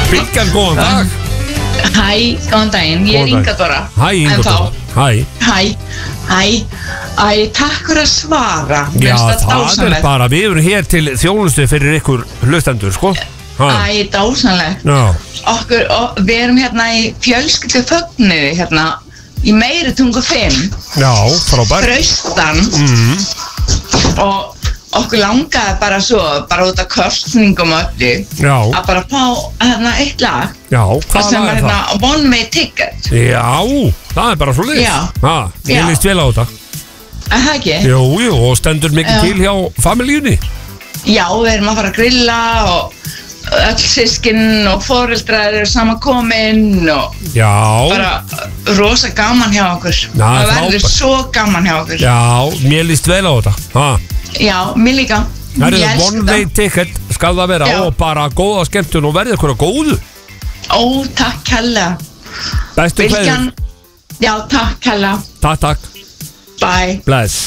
Bylgjan, góðan dag. Hæ, góðan daginn, ég er Inga Dóra. Hæ, Inga Dóra. Hæ, takk fyrir að svara. Já, það bara, við erum hér til þjónustu fyrir ykkur hlustendur, sko. Dásamlegt. Já. Við erum hérna í fjölskyldu fögnuði, hérna, í Meiri Tungu 5. Já, frábært. Fraustan. Og okkur langaði bara svo, bara út af kostningum og öllu, að bara fá hérna eitt lag. Já, hvað lag er það? Hérna One Way Ticket. Já, það er bara svo liðs. Já. Ég líst vel á þetta. Það ekki? Jú, og stendur mikið til hjá familíunni. Já, við erum að fara að grilla og öll sískinn og foreldrar eru samankomin og bara rosa gaman hjá okkur. Það verður svo gaman hjá okkur. Já, mér líst vel á þetta. Já, mér líka. Það er One Way Ticket, skal það vera. Og bara góða skemmtun og verði ykkur að góðu. Takk hella. Bestu kveður. Já, takk hella. Takk. Bye. Bless.